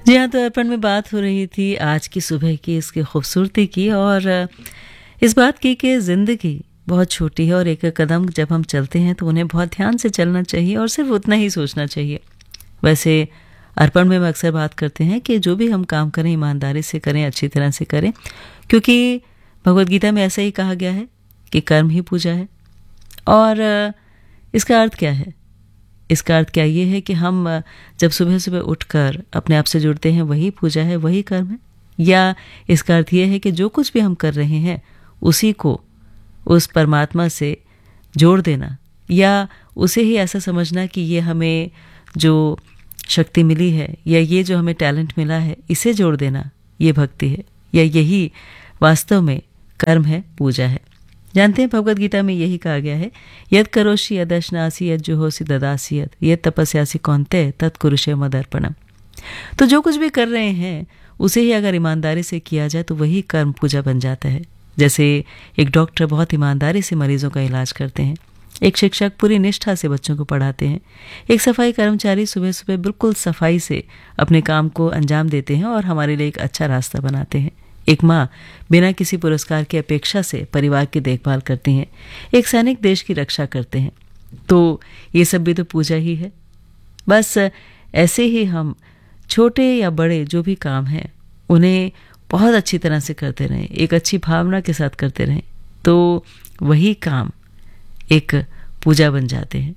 जी हाँ, तो अर्पण में बात हो रही थी आज की सुबह की, इसकी खूबसूरती की और इस बात की कि ज़िंदगी बहुत छोटी है और एक कदम जब हम चलते हैं तो उन्हें बहुत ध्यान से चलना चाहिए और सिर्फ उतना ही सोचना चाहिए। वैसे अर्पण में हम अक्सर बात करते हैं कि जो भी हम काम करें ईमानदारी से करें, अच्छी तरह से करें, क्योंकि भगवद गीता में ऐसा ही कहा गया है कि कर्म ही पूजा है। और इसका अर्थ क्या है? इसका अर्थ क्या ये है कि हम जब सुबह सुबह उठकर अपने आप से जुड़ते हैं वही पूजा है, वही कर्म है? या इसका अर्थ ये है कि जो कुछ भी हम कर रहे हैं उसी को उस परमात्मा से जोड़ देना, या उसे ही ऐसा समझना कि ये हमें जो शक्ति मिली है या ये जो हमें टैलेंट मिला है इसे जोड़ देना, ये भक्ति है? या यही वास्तव में कर्म है, पूजा है? जानते हैं भगवद गीता में यही कहा गया है, यद करोषि यदश्नासी यद जुहोसि ददासी यद तपस्यासि कौन्तेय तत्कुरुषे मदर्पणम। तो जो कुछ भी कर रहे हैं उसे ही अगर ईमानदारी से किया जाए तो वही कर्म पूजा बन जाता है। जैसे एक डॉक्टर बहुत ईमानदारी से मरीजों का इलाज करते हैं, एक शिक्षक पूरी निष्ठा से बच्चों को पढ़ाते हैं, एक सफाई कर्मचारी सुबह सुबह बिल्कुल सफाई से अपने काम को अंजाम देते हैं और हमारे लिए एक अच्छा रास्ता बनाते हैं, एक माँ बिना किसी पुरस्कार की अपेक्षा से परिवार की देखभाल करती हैं, एक सैनिक देश की रक्षा करते हैं। तो ये सब भी तो पूजा ही है। बस ऐसे ही हम छोटे या बड़े जो भी काम हैं उन्हें बहुत अच्छी तरह से करते रहें, एक अच्छी भावना के साथ करते रहें, तो वही काम एक पूजा बन जाते हैं।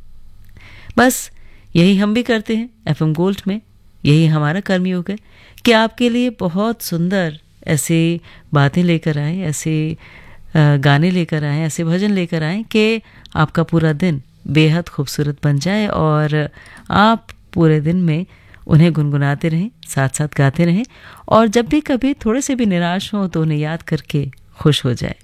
बस यही हम भी करते हैं एफएम गोल्ड में, यही हमारा कर्मयोग है कि आपके लिए बहुत सुंदर ऐसे बातें लेकर आए, ऐसे गाने लेकर आए, ऐसे भजन लेकर आए कि आपका पूरा दिन बेहद खूबसूरत बन जाए और आप पूरे दिन में उन्हें गुनगुनाते रहें, साथ साथ गाते रहें, और जब भी कभी थोड़े से भी निराश हों तो उन्हें याद करके खुश हो जाए।